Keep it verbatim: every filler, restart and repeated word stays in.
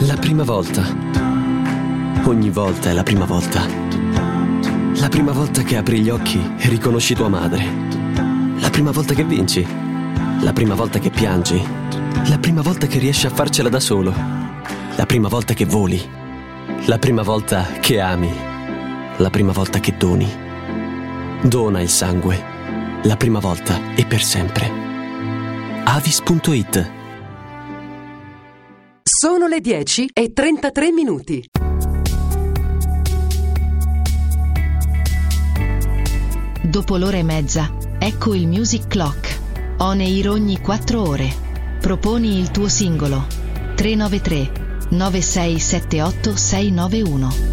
La prima volta. Ogni volta è la prima volta. La prima volta che apri gli occhi e riconosci tua madre. La prima volta che vinci. La prima volta che piangi. La prima volta che riesci a farcela da solo. La prima volta che voli. La prima volta che ami. La prima volta che doni. Dona il sangue. La prima volta e per sempre. Avis punto it. Sono le dieci e trentatré minuti. Dopo l'ora e mezza, ecco il Music Clock. On air ogni quattro ore. Proponi il tuo singolo. tre nove tre nove sei sette otto sei nove uno.